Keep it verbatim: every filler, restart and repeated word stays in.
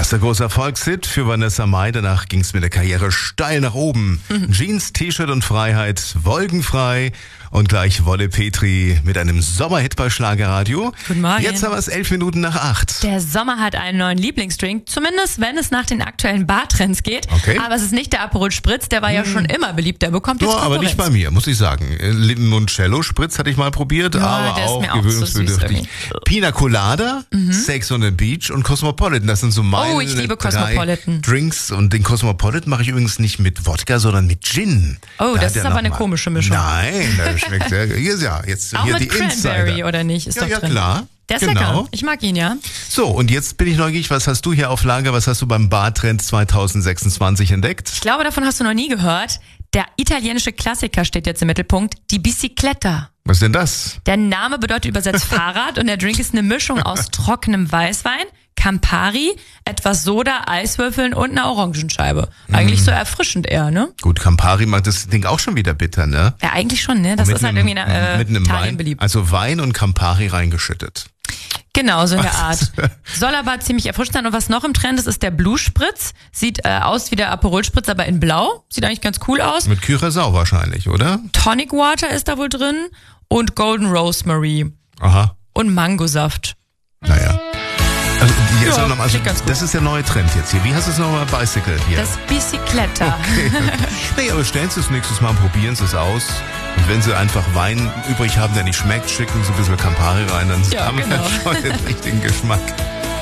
Erster großer Erfolgshit für Vanessa Mai. Danach ging es mit der Karriere steil nach oben. Mhm. Jeans, T-Shirt und Freiheit, wolkenfrei. Und gleich Wolle Petri mit einem Sommerhit bei Schlagerradio. Guten Morgen. Jetzt haben wir es elf Minuten nach acht. Der Sommer hat einen neuen Lieblingsdrink, zumindest wenn es nach den aktuellen Bartrends geht. Okay. Aber es ist nicht der Aperol Spritz, der war ja schon immer beliebt, der bekommt jetzt Ja, aber nicht bei mir, muss ich sagen. Limoncello Spritz hatte ich mal probiert, ja, aber der ist auch mir auch gewöhnungsbedürftig. So Pina Colada, mhm. Sex on the Beach und Cosmopolitan, das sind so meine Oh, ich liebe drei Cosmopolitan. Drinks. Und den Cosmopolitan mache ich übrigens nicht mit Wodka, sondern mit Gin. Oh, da das ist aber eine komische Mischung. Nein, das schmeckt sehr gut. Ja, jetzt auch hier mit die Cranberry Insider. oder nicht? Ist ja, doch ja, drin. klar. Der ist genau. lecker. Ich mag ihn, ja. So, und jetzt bin ich neugierig, was hast du hier auf Lager, was hast du beim Bartrend zwanzig sechsundzwanzig entdeckt? Ich glaube, davon hast du noch nie gehört. Der italienische Klassiker steht jetzt im Mittelpunkt, die Bicicletta. Was ist denn das? Der Name bedeutet übersetzt Fahrrad und der Drink ist eine Mischung aus trockenem Weißwein, Campari, etwas Soda, Eiswürfeln und einer Orangenscheibe. Eigentlich mm. so erfrischend eher, ne? Gut, Campari macht das Ding auch schon wieder bitter, ne? Ja, eigentlich schon, ne? Das ist halt einem, irgendwie in äh, mit einem Italien Wein, beliebt. Also Wein und Campari reingeschüttet. Genau, so in der Art. Soll aber ziemlich erfrischend sein. Und was noch im Trend ist, ist der Blue Spritz. Sieht äh, aus wie der Aperol Spritz, aber in blau. Sieht eigentlich ganz cool aus. Mit Curaçao wahrscheinlich, oder? Tonic Water ist da wohl drin und Golden Rosemary. Aha. Und Mangosaft. Naja. Also, jetzt ja, noch mal, also, ganz gut. Das ist der neue Trend jetzt hier. Wie heißt es nochmal? Bicycle hier. Das Bicicletta. Okay. Nee, aber stellen Sie es nächstes Mal, probieren Sie es aus. Und wenn Sie einfach Wein übrig haben, der nicht schmeckt, schicken Sie ein bisschen Campari rein, dann Ja, haben wir genau. schon den richtigen Geschmack.